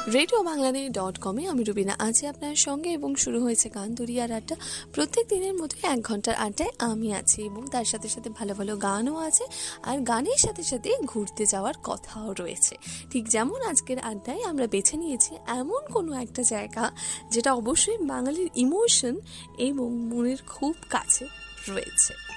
RadioBangladesh.com-এ আমি রুবিনা আছি আপনার সঙ্গে এবং শুরু হয়েছে গান দুরিয়ার আড্ডা। প্রত্যেক দিনের মতো 1 ঘন্টার আড্ডায় আমি আছি এবং তার সাথে সাথে ভালো ভালো গানও আছে, আর গানের সাথে সাথে ঘুরতে যাওয়ার কথাও রয়েছে। ঠিক যেমন আজকের আড্ডায় আমরা বেছে নিয়েছি এমন কোনো একটা জায়গা যেটা অবশ্যই বাঙালির ইমোশন এবং মনের খুব কাছে রয়েছে।